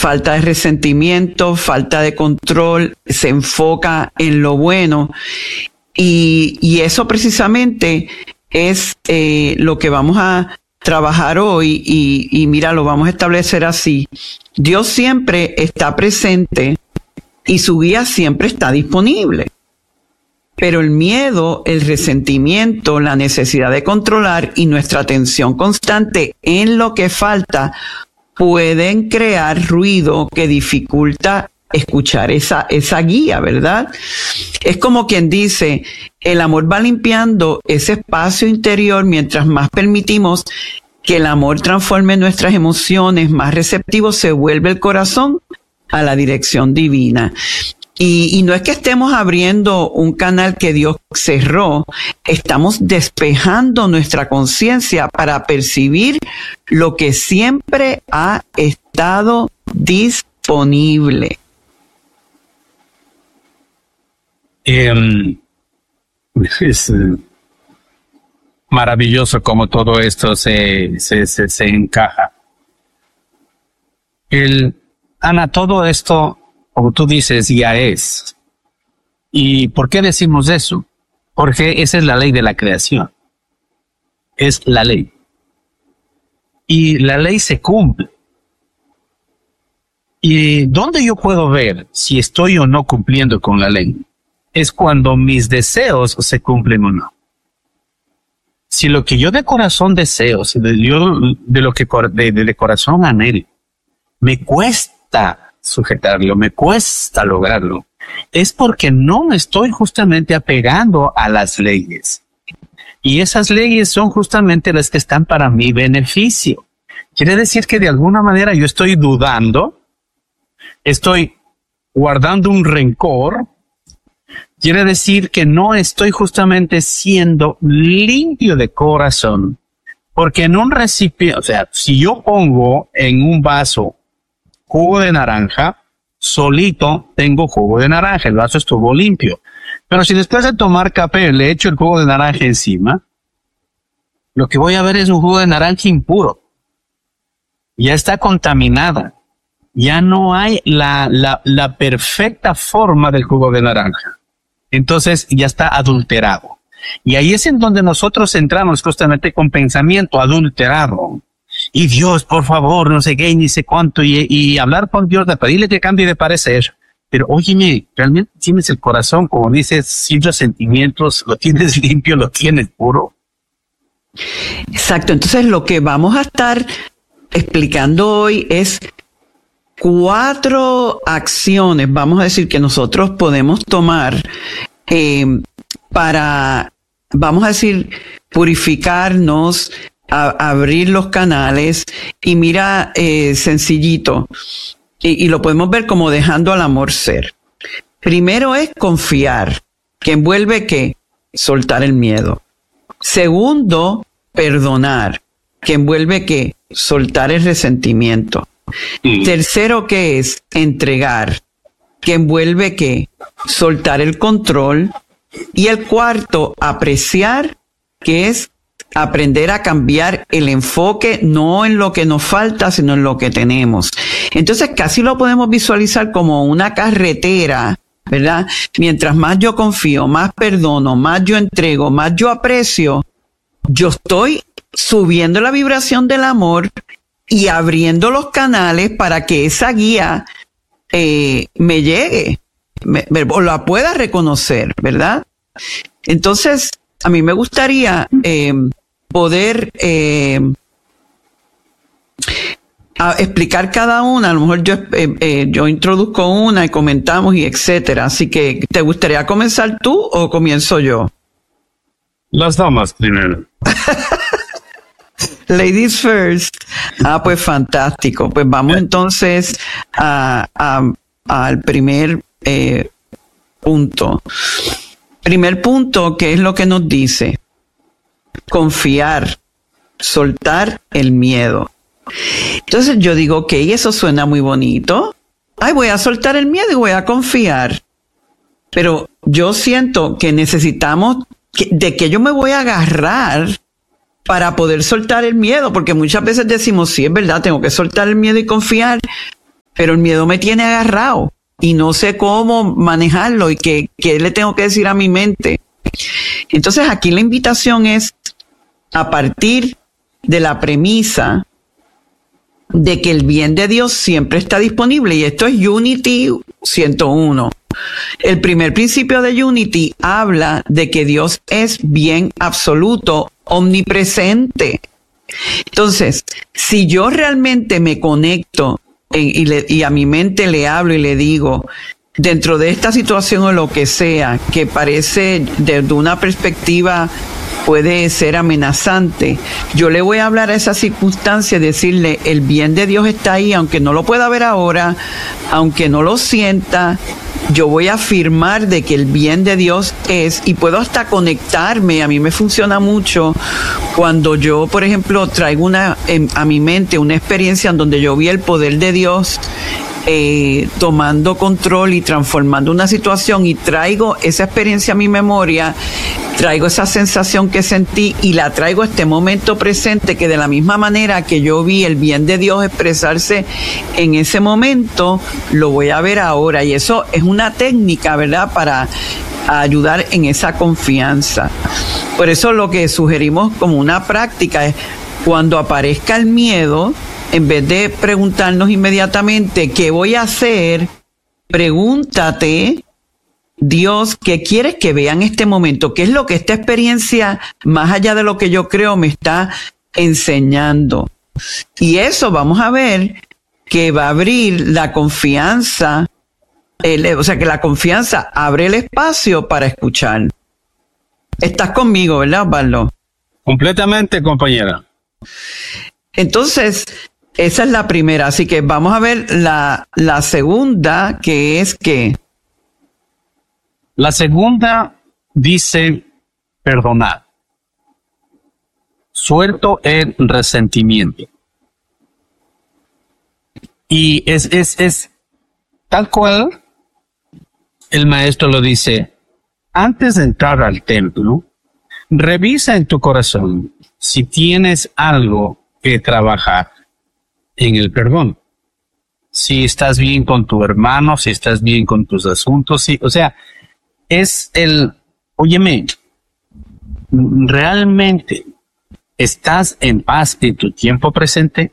falta de resentimiento, falta de control, se enfoca en lo bueno. Y eso precisamente es lo que vamos a trabajar hoy y mira, lo vamos a establecer así. Dios siempre está presente y su guía siempre está disponible. Pero el miedo, el resentimiento, la necesidad de controlar y nuestra atención constante en lo que falta pueden crear ruido que dificulta escuchar esa guía, ¿verdad? Es como quien dice, el amor va limpiando ese espacio interior mientras más permitimos que el amor transforme nuestras emociones, más receptivo se vuelve el corazón a la dirección divina. Y no es que estemos abriendo un canal que Dios cerró, estamos despejando nuestra conciencia para percibir lo que siempre ha estado disponible. Es maravilloso cómo todo esto se encaja. Ana, todo esto, como tú dices, ya es. ¿Y por qué decimos eso? Porque esa es la ley de la creación. Es la ley. Y la ley se cumple. ¿Y dónde yo puedo ver si estoy o no cumpliendo con la ley? Es cuando mis deseos se cumplen o no. Si lo que yo de corazón deseo, si de corazón anhelo, me cuesta sujetarlo, me cuesta lograrlo, es porque no me estoy justamente apegando a las leyes. Y esas leyes son justamente las que están para mi beneficio. Quiere decir que de alguna manera yo estoy dudando, estoy guardando un rencor. Quiere decir que no estoy justamente siendo limpio de corazón, porque en un recipiente, o sea, si yo pongo en un vaso jugo de naranja, solito tengo jugo de naranja, el vaso estuvo limpio. Pero si después de tomar café le echo el jugo de naranja encima, lo que voy a ver es un jugo de naranja impuro. Ya está contaminada. Ya no hay la perfecta forma del jugo de naranja. Entonces ya está adulterado. Y ahí es en donde nosotros entramos justamente con pensamiento adulterado. Y Dios, por favor, no sé qué, ni sé cuánto, y hablar con Dios, de pedirle que cambie de parecer. Pero óyeme, realmente tienes el corazón, como dices, sin resentimientos, lo tienes limpio, lo tienes puro. Exacto. Entonces lo que vamos a estar explicando hoy es 4 acciones, vamos a decir, que nosotros podemos tomar para, vamos a decir, purificarnos, abrir los canales. Y mira, sencillito, y lo podemos ver como dejando al amor ser. Primero es confiar, que envuelve ¿qué? Soltar el miedo. Segundo, perdonar, que envuelve ¿qué? Soltar el resentimiento. Tercero, ¿qué es? Entregar, que envuelve ¿qué? Soltar el control. Y el cuarto, apreciar, que es aprender a cambiar el enfoque, no en lo que nos falta, sino en lo que tenemos. Entonces casi lo podemos visualizar como una carretera, ¿verdad? Mientras más yo confío, más perdono, más yo entrego, más yo aprecio, yo estoy subiendo la vibración del amor y abriendo los canales para que esa guía me llegue, o la pueda reconocer, ¿verdad? Entonces, a mí me gustaría poder explicar cada una. A lo mejor yo introduzco una y comentamos y etcétera. Así que, ¿te gustaría comenzar tú o comienzo yo? Las damas primero. Ladies first. Pues fantástico. Pues vamos entonces al primer punto. Primer punto, ¿qué es lo que nos dice? Confiar, soltar el miedo. Entonces yo digo, ok, eso suena muy bonito. Ay, voy a soltar el miedo y voy a confiar. Pero yo siento que necesitamos de que yo me voy a agarrar para poder soltar el miedo, porque muchas veces decimos, sí, es verdad, tengo que soltar el miedo y confiar, pero el miedo me tiene agarrado y no sé cómo manejarlo y qué le tengo que decir a mi mente. Entonces aquí la invitación es a partir de la premisa de que el bien de Dios siempre está disponible, y esto es Unity 101. El primer principio de Unity habla de que Dios es bien absoluto, omnipresente. Entonces, si yo realmente me conecto y a mi mente le hablo y le digo, dentro de esta situación o lo que sea, que parece desde una perspectiva puede ser amenazante, yo le voy a hablar a esa circunstancia y decirle, el bien de Dios está ahí, aunque no lo pueda ver ahora, aunque no lo sienta, yo voy a afirmar de que el bien de Dios es, y puedo hasta conectarme. A mí me funciona mucho cuando yo, por ejemplo, traigo a mi mente una experiencia en donde yo vi el poder de Dios tomando control y transformando una situación, y traigo esa experiencia a mi memoria, traigo esa sensación que sentí y la traigo a este momento presente, que de la misma manera que yo vi el bien de Dios expresarse en ese momento, lo voy a ver ahora. Y eso es una técnica, ¿verdad?, para ayudar en esa confianza. Por eso lo que sugerimos como una práctica es, cuando aparezca el miedo, en vez de preguntarnos inmediatamente qué voy a hacer, pregúntate, Dios, ¿qué quieres que vea en este momento? ¿Qué es lo que esta experiencia, más allá de lo que yo creo, me está enseñando? Y eso vamos a ver que va a abrir la confianza, o sea, que la confianza abre el espacio para escuchar. Estás conmigo, ¿verdad, Osvaldo? Completamente, compañera. Entonces, esa es la primera. Así que vamos a ver la segunda, que es que... La segunda dice perdonar. Suelto el resentimiento. Y es tal cual el maestro lo dice. Antes de entrar al templo, revisa en tu corazón si tienes algo que trabajar en el perdón. Si estás bien con tu hermano, si estás bien con tus asuntos, o sea, es óyeme, ¿realmente estás en paz en tu tiempo presente?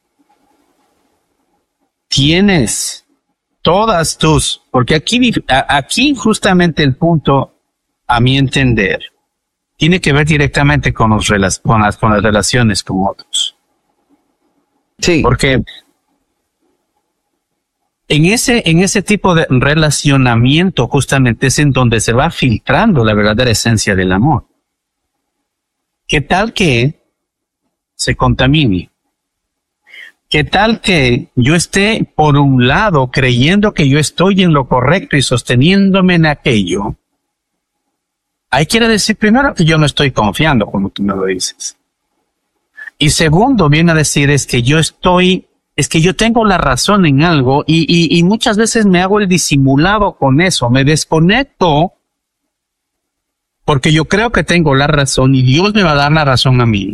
Tienes todas porque aquí justamente el punto, a mi entender, tiene que ver directamente con las relaciones con otros. Sí. Porque en ese tipo de relacionamiento justamente es en donde se va filtrando la verdadera esencia del amor. ¿Qué tal que se contamine? ¿Qué tal que yo esté, por un lado, creyendo que yo estoy en lo correcto y sosteniéndome en aquello? Ahí quiere decir primero que yo no estoy confiando, como tú me lo dices. Y segundo, viene a decir es que yo tengo la razón en algo y muchas veces me hago el disimulado con eso, me desconecto porque yo creo que tengo la razón y Dios me va a dar la razón a mí.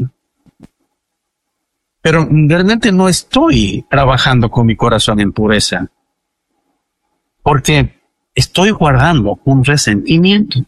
Pero realmente no estoy trabajando con mi corazón en pureza porque estoy guardando un resentimiento.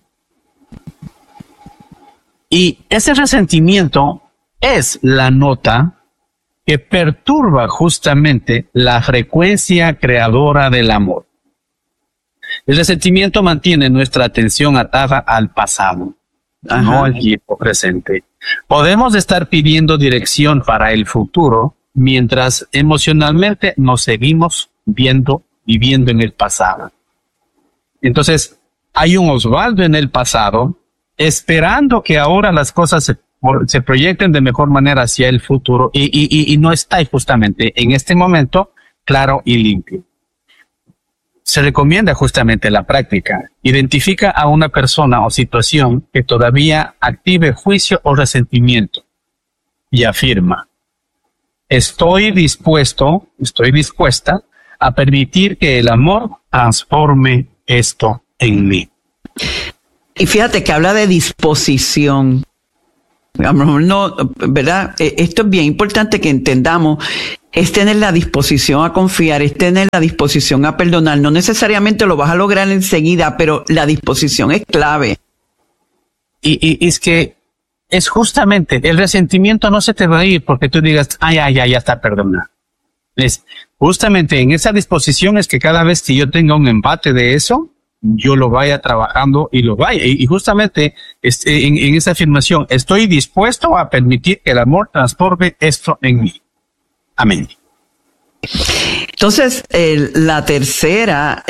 Y ese resentimiento es la nota que perturba justamente la frecuencia creadora del amor. El resentimiento mantiene nuestra atención atada al pasado, no al tiempo presente. Podemos estar pidiendo dirección para el futuro mientras emocionalmente nos seguimos viviendo en el pasado. Entonces, hay un Osvaldo en el pasado esperando que ahora las cosas se proyecten de mejor manera hacia el futuro y no está justamente en este momento claro y limpio. Se recomienda justamente la práctica. Identifica a una persona o situación que todavía active juicio o resentimiento y afirma: estoy dispuesta a permitir que el amor transforme esto en mí. Y fíjate que habla de disposición. A lo mejor no, ¿verdad? Esto es bien importante que entendamos es tener la disposición a confiar, es tener la disposición a perdonar. No necesariamente lo vas a lograr enseguida, pero la disposición es clave. Y es que es justamente, el resentimiento no se te va a ir porque tú digas, ya está perdonado. Es justamente en esa disposición es que cada vez que yo tenga un embate de eso, yo lo vaya trabajando y lo vaya. Y justamente en esa afirmación, estoy dispuesto a permitir que el amor transforme esto en mí. Amén. Entonces, la tercera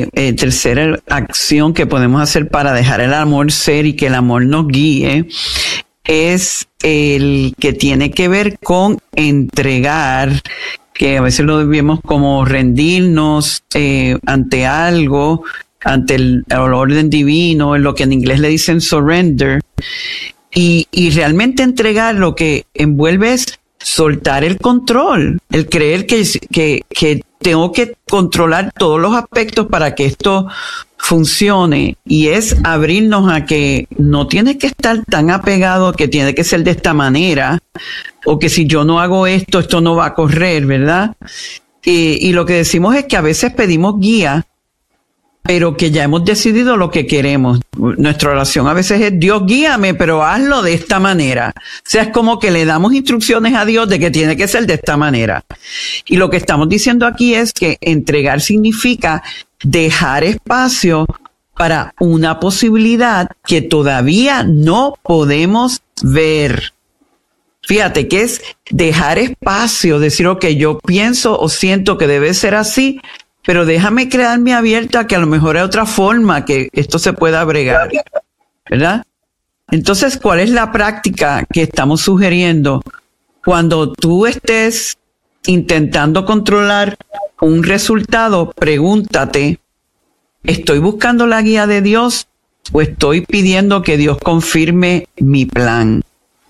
acción que podemos hacer para dejar el amor ser y que el amor nos guíe es el que tiene que ver con entregar, que a veces lo vemos como rendirnos ante algo, ante el orden divino, en lo que en inglés le dicen surrender, y realmente entregar lo que envuelve es soltar el control, el creer que tengo que controlar todos los aspectos para que esto funcione, y es abrirnos a que no tienes que estar tan apegado que tiene que ser de esta manera, o que si yo no hago esto no va a correr, ¿verdad? Y lo que decimos es que a veces pedimos guía, pero que ya hemos decidido lo que queremos. Nuestra oración a veces es, Dios, guíame, pero hazlo de esta manera. O sea, es como que le damos instrucciones a Dios de que tiene que ser de esta manera. Y lo que estamos diciendo aquí es que entregar significa dejar espacio para una posibilidad que todavía no podemos ver. Fíjate que es dejar espacio, decir, ok, yo pienso o siento que debe ser así, pero déjame quedarme abierta que a lo mejor hay otra forma que esto se pueda bregar, ¿verdad? Entonces, ¿cuál es la práctica que estamos sugiriendo? Cuando tú estés intentando controlar un resultado, pregúntate, ¿estoy buscando la guía de Dios o estoy pidiendo que Dios confirme mi plan?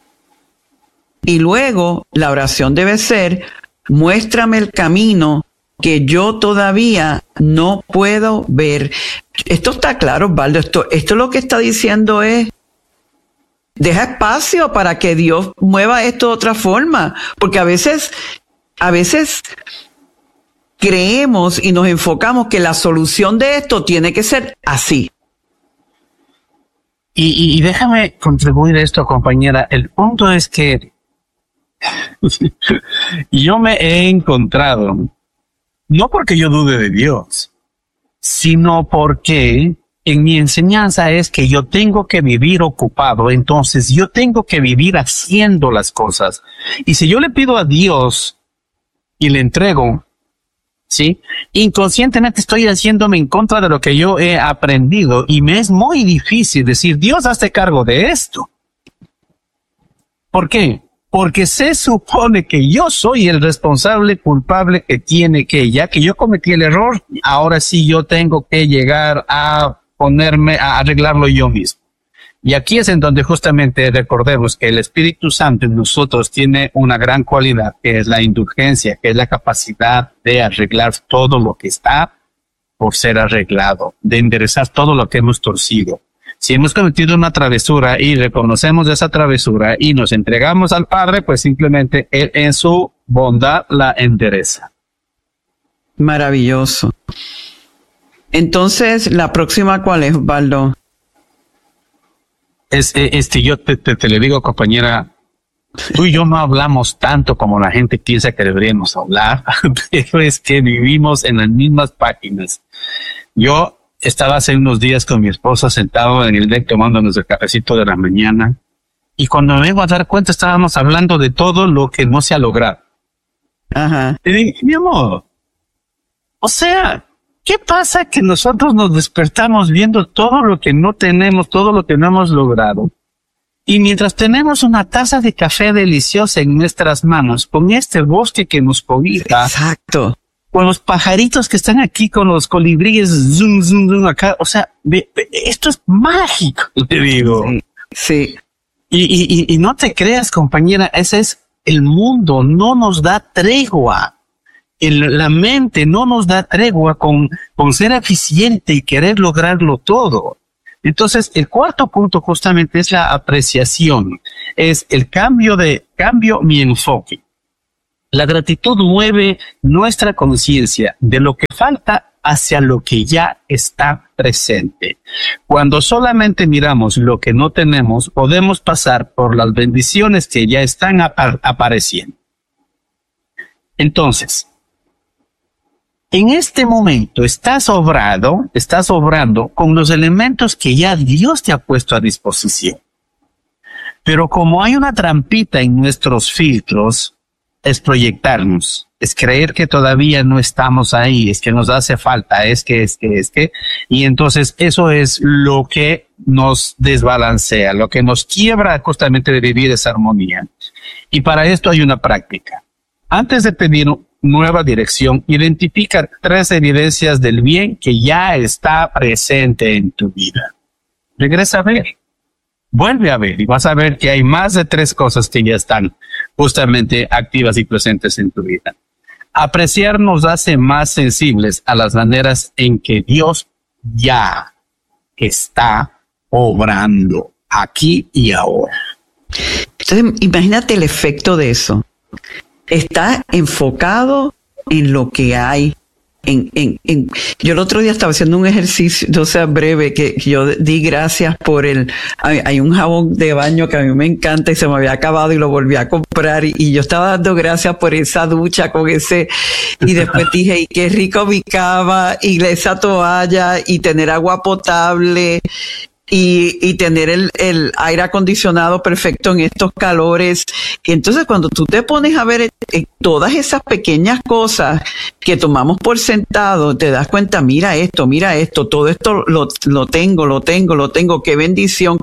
Y luego, la oración debe ser, muéstrame el camino que yo todavía no puedo ver. Esto está claro, Osvaldo. Esto lo que está diciendo es, deja espacio para que Dios mueva esto de otra forma. Porque a veces creemos y nos enfocamos que la solución de esto tiene que ser así. Y déjame contribuir a esto, compañera. El punto es que yo me he encontrado, no porque yo dude de Dios, sino porque en mi enseñanza es que yo tengo que vivir ocupado, entonces yo tengo que vivir haciendo las cosas. Y si yo le pido a Dios y le entrego, ¿sí? Inconscientemente estoy haciéndome en contra de lo que yo he aprendido y me es muy difícil decir, Dios, hazte cargo de esto. ¿Por qué? Porque se supone que yo soy el responsable culpable que tiene que, ya que yo cometí el error, ahora sí yo tengo que llegar a ponerme a arreglarlo yo mismo. Y aquí es en donde justamente recordemos que el Espíritu Santo en nosotros tiene una gran cualidad, que es la indulgencia, que es la capacidad de arreglar todo lo que está por ser arreglado, de enderezar todo lo que hemos torcido. Si hemos cometido una travesura y reconocemos esa travesura y nos entregamos al Padre, pues simplemente Él en su bondad la endereza. Maravilloso. Entonces, ¿la próxima cuál es, Osvaldo? Yo te le digo, compañera, tú y yo no hablamos tanto como la gente piensa que deberíamos hablar, pero es que vivimos en las mismas páginas. Yo estaba hace unos días con mi esposa sentado en el deck tomándonos el cafecito de la mañana y cuando me vengo a dar cuenta estábamos hablando de todo lo que no se ha logrado. Ajá. Y dije, mi amor, o sea, ¿qué pasa que nosotros nos despertamos viendo todo lo que no tenemos, todo lo que no hemos logrado? Y mientras tenemos una taza de café deliciosa en nuestras manos, con este bosque que nos cobija. Exacto. Con los pajaritos que están aquí, con los colibríes, zoom, zoom, zoom, acá. O sea, esto es mágico, te digo. Sí. Y no te creas, compañera, ese es el mundo, no nos da tregua. La mente no nos da tregua con ser eficiente y querer lograrlo todo. Entonces, el cuarto punto justamente es la apreciación. Es el cambio mi enfoque. La gratitud mueve nuestra conciencia de lo que falta hacia lo que ya está presente. Cuando solamente miramos lo que no tenemos, podemos pasar por las bendiciones que ya están apareciendo. Entonces, en este momento estás obrando con los elementos que ya Dios te ha puesto a disposición. Pero como hay una trampita en nuestros filtros, es proyectarnos, es creer que todavía no estamos ahí, es que nos hace falta, es que, y entonces eso es lo que nos desbalancea, lo que nos quiebra justamente de vivir esa armonía. Y para esto hay una práctica. Antes de pedir nueva dirección, identifica 3 evidencias del bien que ya está presente en tu vida. Regresa a ver. Vuelve a ver y vas a ver que hay más de 3 cosas que ya están justamente activas y presentes en tu vida. Apreciar nos hace más sensibles a las maneras en que Dios ya está obrando aquí y ahora. Entonces, imagínate el efecto de eso. Está enfocado en lo que hay. Yo el otro día estaba haciendo un ejercicio, breve, que yo di gracias por hay un jabón de baño que a mí me encanta y se me había acabado y lo volví a comprar y yo estaba dando gracias por esa ducha y después dije, y qué rico mi cama y esa toalla y tener agua potable y tener el aire acondicionado perfecto en estos calores. Y entonces cuando tú te pones a ver todas esas pequeñas cosas que tomamos por sentado, te das cuenta, mira esto, todo esto lo tengo, qué bendición.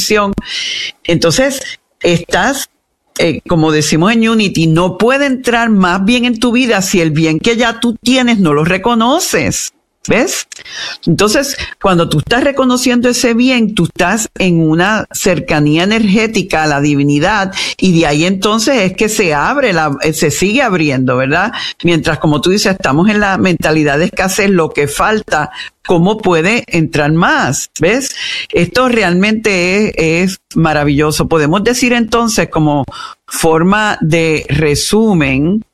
Entonces estás, como decimos en Unity, no puede entrar más bien en tu vida si el bien que ya tú tienes no lo reconoces. ¿Ves? Entonces, cuando tú estás reconociendo ese bien, tú estás en una cercanía energética a la divinidad y de ahí entonces es que se sigue abriendo, ¿verdad? Mientras, como tú dices, estamos en la mentalidad de escasez, lo que falta, ¿cómo puede entrar más? ¿Ves? Esto realmente es maravilloso. Podemos decir entonces, como forma de resumen,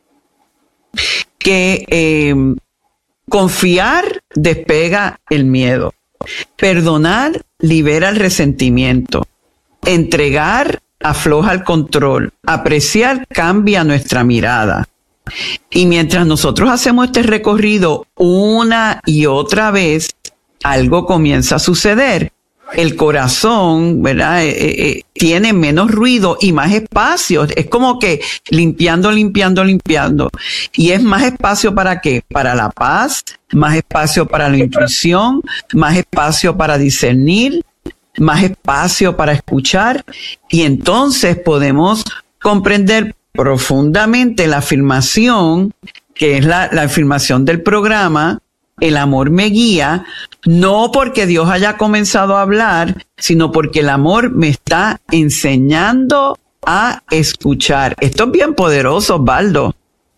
que confiar despega el miedo. Perdonar libera el resentimiento. Entregar afloja el control. Apreciar cambia nuestra mirada. Y mientras nosotros hacemos este recorrido una y otra vez, algo comienza a suceder. El corazón, ¿verdad? Tiene menos ruido y más espacio. Es como que limpiando. Y es más espacio ¿para qué? Para la paz, más espacio para la intuición, más espacio para discernir, más espacio para escuchar. Y entonces podemos comprender profundamente la afirmación, que es la afirmación del programa, el amor me guía, no porque Dios haya comenzado a hablar, sino porque el amor me está enseñando a escuchar. Esto es bien poderoso, Osvaldo.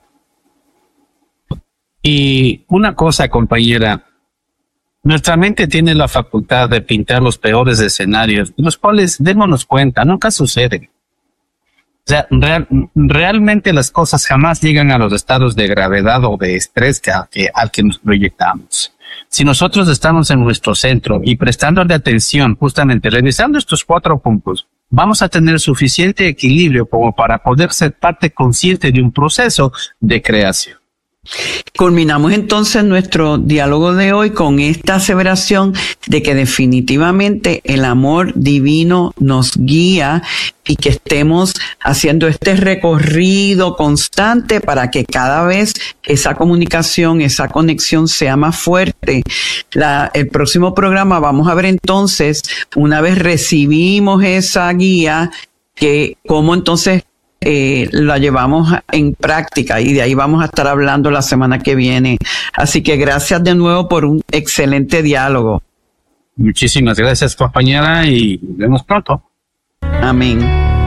Y una cosa, compañera, nuestra mente tiene la facultad de pintar los peores escenarios, los cuales, démonos cuenta, nunca suceden. O sea, realmente las cosas jamás llegan a los estados de gravedad o de estrés al que nos proyectamos. Si nosotros estamos en nuestro centro y prestándole atención, justamente revisando estos 4 puntos, vamos a tener suficiente equilibrio como para poder ser parte consciente de un proceso de creación. Culminamos entonces nuestro diálogo de hoy con esta aseveración de que definitivamente el amor divino nos guía y que estemos haciendo este recorrido constante para que cada vez esa comunicación, esa conexión sea más fuerte. El próximo programa vamos a ver entonces, una vez recibimos esa guía, que cómo entonces la llevamos en práctica, y de ahí vamos a estar hablando la semana que viene. Así que gracias de nuevo por un excelente diálogo. Muchísimas gracias, compañera, y nos vemos pronto. Amén.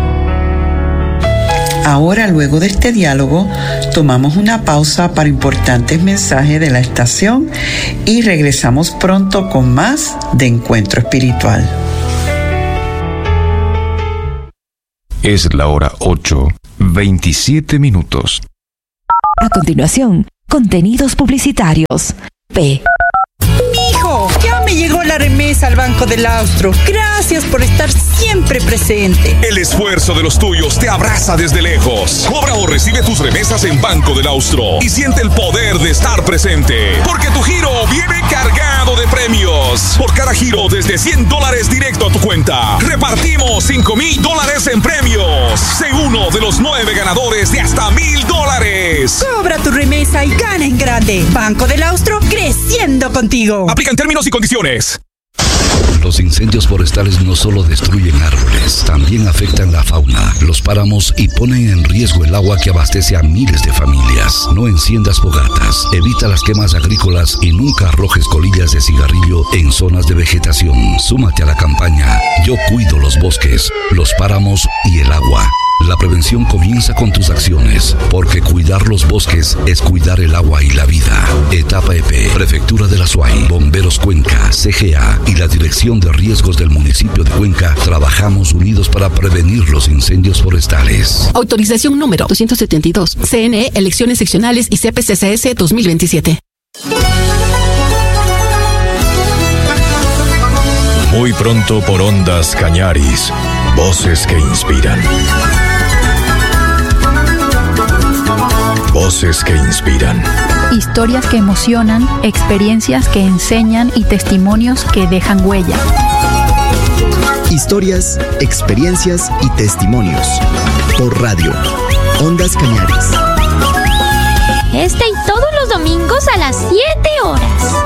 Ahora, luego de este diálogo, tomamos una pausa para importantes mensajes de la estación y regresamos pronto con más de Encuentro Espiritual. Es la hora 8:20 27 A continuación, contenidos publicitarios. P. Mijo, ya me llegó la remesa al Banco del Austro. Gracias por estar siempre presente. El esfuerzo de los tuyos te abraza desde lejos. Cobra o recibe tus remesas en Banco del Austro y siente el poder de estar presente. Porque tu giro viene cargado de premios. Por cada giro desde $100 directo a tu cuenta, repartimos $5,000 en premios. Sé uno de los 9 ganadores de hasta $1,000. Cobra tu remesa y gana en grande. Banco del Austro, creciendo contigo. Aplican términos y condiciones. Los incendios forestales no solo destruyen árboles, también afectan la fauna, los páramos y ponen en riesgo el agua que abastece a miles de familias. No enciendas fogatas, evita las quemas agrícolas y nunca arrojes colillas de cigarrillo en zonas de vegetación. Súmate a la campaña Yo cuido los bosques, los páramos y el agua. La prevención comienza con tus acciones, porque cuidar los bosques es cuidar el agua y la vida. Etapa EP, Prefectura de la SUAY, Bomberos Cuenca, CGA y la Dirección de Riesgos del municipio de Cuenca trabajamos unidos para prevenir los incendios forestales. Autorización número 272. CNE, Elecciones Seccionales y CPCCS 2027. Muy pronto por Ondas Cañaris, voces que inspiran. Voces que inspiran. Historias que emocionan, experiencias que enseñan y testimonios que dejan huella. Historias, experiencias y testimonios. Por radio. Ondas Cañaris. Este y todos los domingos a las 7 horas.